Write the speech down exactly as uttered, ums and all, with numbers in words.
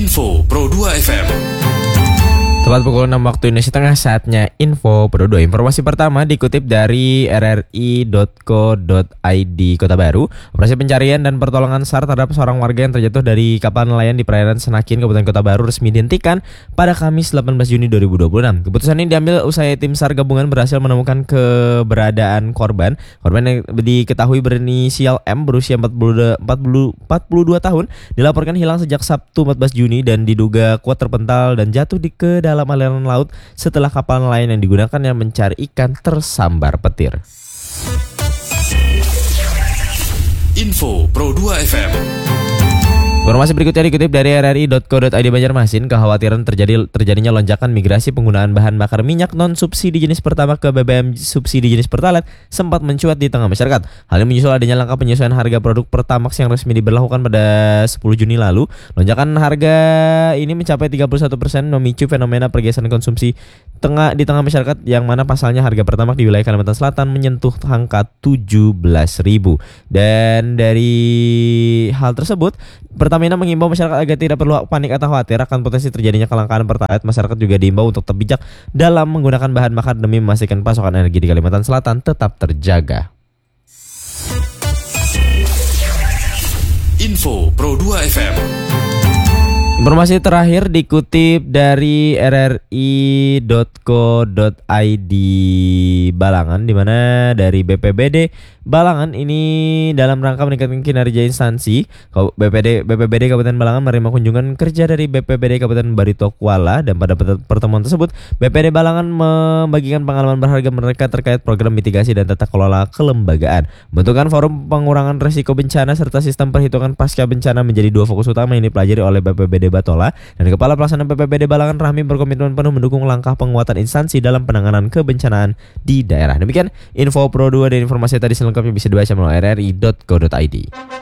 Info Pro dua F M. Tepat pukul enam waktu Indonesia Tengah, saatnya Info Pro dua. Informasi pertama dikutip dari r r i dot co dot i d Kota Baru. Operasi pencarian dan pertolongan S A R terhadap seorang warga yang terjatuh dari kapal nelayan di perairan Senakin, Kabupaten Kota Baru resmi dihentikan pada Kamis delapan belas Juni dua ribu dua puluh enam. Keputusan ini diambil usai tim S A R gabungan berhasil menemukan keberadaan korban. Korban yang diketahui berinisial M, berusia empat puluh dua tahun, dilaporkan hilang sejak Sabtu empat belas Juni dan diduga kuat terpental dan jatuh di ke dalam aliran laut setelah kapal nelayan yang digunakan yang mencari ikan tersambar petir. Info Pro dua F M. Informasi berikutnya dikutip dari r r i dot co dot i d Banjarmasin. Kekhawatiran terjadi terjadinya lonjakan migrasi penggunaan bahan bakar minyak non subsidi jenis Pertamax ke B B M subsidi jenis Pertalite sempat mencuat di tengah masyarakat. Hal ini menyusul adanya langkah penyesuaian harga produk Pertamax yang resmi diberlakukan pada sepuluh Juni lalu. Lonjakan harga ini mencapai tiga puluh satu persen, memicu fenomena pergeseran konsumsi tengah di tengah masyarakat, yang mana pasalnya harga Pertamax di wilayah Kalimantan Selatan menyentuh angka tujuh belas ribu. Dan dari hal tersebut, Pertamina mengimbau masyarakat agar tidak perlu panik atau khawatir akan potensi terjadinya kelangkaan Pertalite. Masyarakat juga diimbau untuk tetap bijak dalam menggunakan bahan bakar demi memastikan pasokan energi di Kalimantan Selatan tetap terjaga. Info Pro dua F M. Informasi terakhir dikutip dari r r i dot co dot i d Balangan, di mana dari B P B D Balangan ini dalam rangka meningkatkan kinerja instansi. B P D B P B D Kabupaten Balangan menerima kunjungan kerja dari B P B D Kabupaten Barito Kuala, dan pada pertemuan tersebut B P D Balangan membagikan pengalaman berharga mereka terkait program mitigasi dan tata kelola kelembagaan. Bentukan forum pengurangan risiko bencana serta sistem perhitungan pasca bencana menjadi dua fokus utama yang dipelajari oleh B P B D Batola, dan Kepala Pelaksana B P B D Balangan Rahmi berkomitmen penuh mendukung langkah penguatan instansi dalam penanganan kebencanaan di daerah. Demikian Info Pro dua, dan informasi tadi selengkapnya bisa dibaca melalui r r i dot co dot i d.